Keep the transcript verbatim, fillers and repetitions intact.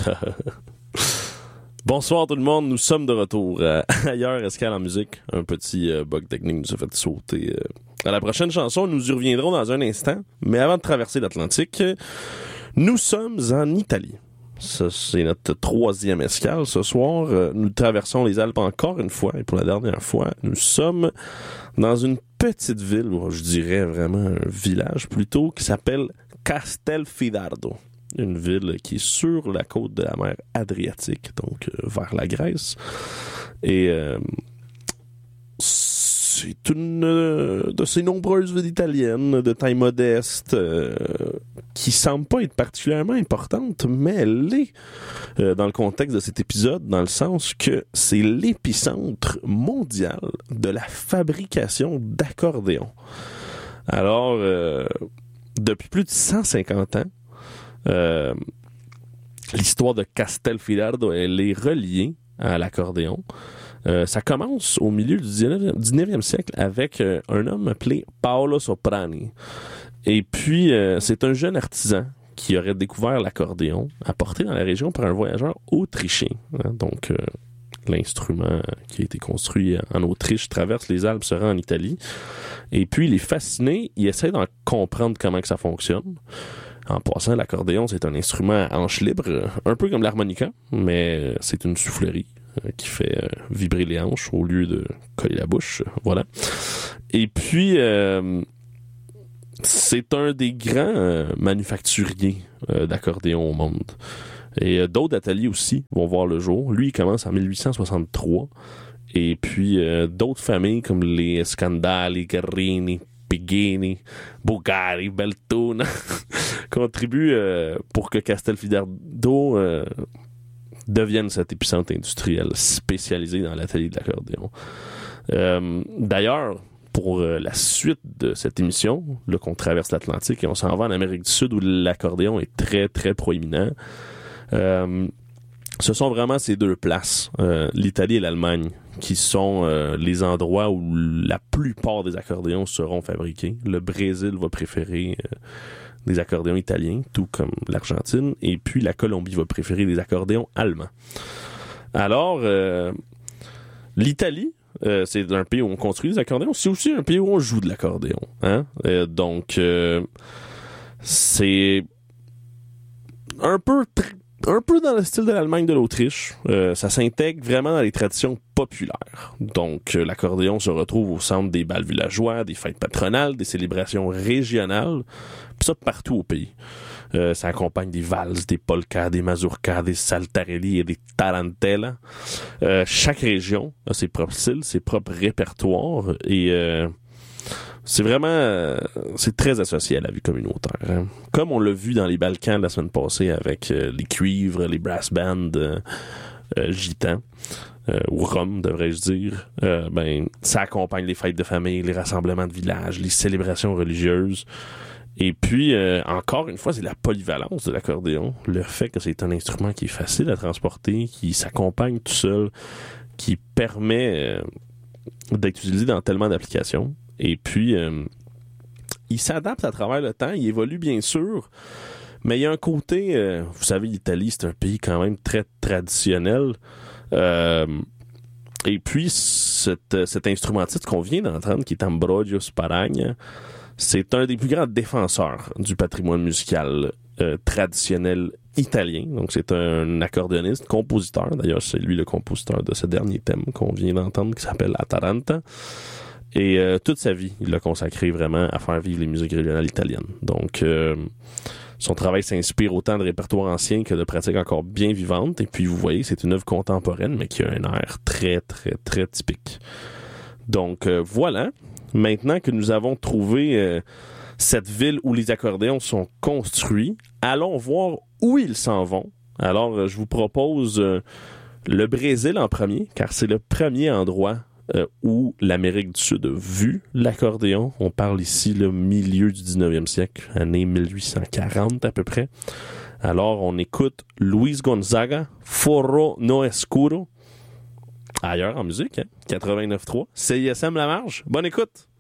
Bonsoir tout le monde, nous sommes de retour euh, ailleurs, Escale en musique. Un petit euh, bug technique nous a fait sauter. Euh. À la prochaine chanson, nous y reviendrons dans un instant. Mais avant de traverser l'Atlantique, nous sommes en Italie. Ça, c'est notre troisième escale ce soir. Euh, nous traversons les Alpes encore une fois, et pour la dernière fois, nous sommes dans une petite ville, ou je dirais vraiment un village plutôt, qui s'appelle Castelfidardo. Une ville qui est sur la côte de la mer Adriatique, donc euh, vers la Grèce. Et euh, c'est une euh, de ces nombreuses villes italiennes de taille modeste euh, qui semble pas être particulièrement importante, mais elle l'est euh, dans le contexte de cet épisode, dans le sens que c'est l'épicentre mondial de la fabrication d'accordéons. Alors, euh, depuis plus de cent cinquante ans, Euh, l'histoire de Castelfidardo, elle est reliée à l'accordéon. Euh, ça commence au milieu du dix-neuvième siècle avec euh, un homme appelé Paolo Soprani. Et puis, euh, c'est un jeune artisan qui aurait découvert l'accordéon, apporté dans la région par un voyageur autrichien. Hein, donc, euh, l'instrument qui a été construit en Autriche traverse les Alpes, se rend en Italie. Et puis, il est fasciné, il essaie d'en comprendre comment que ça fonctionne. En passant, l'accordéon, c'est un instrument à hanche libre, un peu comme l'harmonica, mais c'est une soufflerie euh, qui fait euh, vibrer les hanches au lieu de coller la bouche. Voilà. Et puis, euh, c'est un des grands euh, manufacturiers euh, d'accordéons au monde. Et euh, d'autres ateliers aussi vont voir le jour. Lui, il commence en dix-huit cent soixante-trois. Et puis, euh, d'autres familles comme les Scandali, Guerrini, Pigini, Bugari, Beltona contribuent euh, pour que Castelfidardo euh, devienne cet épicentre industriel spécialisé dans l'atelier de l'accordéon. Euh, d'ailleurs, pour euh, la suite de cette émission, là qu'on traverse l'Atlantique et on s'en va en Amérique du Sud où l'accordéon est très, très proéminent, euh, ce sont vraiment ces deux places, euh, l'Italie et l'Allemagne, qui sont euh, les endroits où la plupart des accordéons seront fabriqués. Le Brésil va préférer euh, des accordéons italiens, tout comme l'Argentine, et puis la Colombie va préférer des accordéons allemands. Alors, euh, l'Italie, euh, c'est un pays où on construit des accordéons, c'est aussi un pays où on joue de l'accordéon. Hein? Euh, donc, euh, c'est un peu tr- un peu dans le style de l'Allemagne de l'Autriche. Euh, ça s'intègre vraiment dans les traditions populaires. Donc, euh, l'accordéon se retrouve au centre des bals villageois, des fêtes patronales, des célébrations régionales, puis ça partout au pays. Euh, ça accompagne des valses, des polkas, des mazurkas, des saltarelli et des tarantellas. Euh, chaque région a ses propres styles, ses propres répertoires, et euh, c'est vraiment, euh, c'est très associé à la vie communautaire. Hein. Comme on l'a vu dans les Balkans la semaine passée avec euh, les cuivres, les brass bands euh, euh, gitans, euh, ou roms, devrais-je dire, euh, ben, ça accompagne les fêtes de famille, les rassemblements de village, les célébrations religieuses. Et puis, euh, encore une fois, c'est la polyvalence de l'accordéon. Le fait que c'est un instrument qui est facile à transporter, qui s'accompagne tout seul, qui permet euh, d'être utilisé dans tellement d'applications. Et puis, euh, il s'adapte à travers le temps, il évolue bien sûr, mais il y a un côté, euh, vous savez, l'Italie, c'est un pays quand même très traditionnel. Euh, et puis, cet, cet instrumentiste qu'on vient d'entendre, qui est Ambrogio Sparagna, c'est un des plus grands défenseurs du patrimoine musical euh, traditionnel italien. Donc, c'est un accordéoniste, compositeur. D'ailleurs, c'est lui le compositeur de ce dernier thème qu'on vient d'entendre, qui s'appelle Atalanta. Et euh, toute sa vie, il l'a consacré vraiment à faire vivre les musiques régionales italiennes. Donc, euh, son travail s'inspire autant de répertoires anciens que de pratiques encore bien vivantes. Et puis, vous voyez, c'est une œuvre contemporaine, mais qui a un air très, très, très typique. Donc, euh, voilà. Maintenant que nous avons trouvé euh, cette ville où les accordéons sont construits, allons voir où ils s'en vont. Alors, euh, je vous propose euh, le Brésil en premier, car c'est le premier endroit Euh, où l'Amérique du Sud a vu l'accordéon. On parle ici le milieu du dix-neuvième siècle, année mille huit cent quarante à peu près. Alors, on écoute Luis Gonzaga, Forró no Escuro, ailleurs en musique, hein? quatre-vingt-neuf trois, C I S M La Marge. Bonne écoute!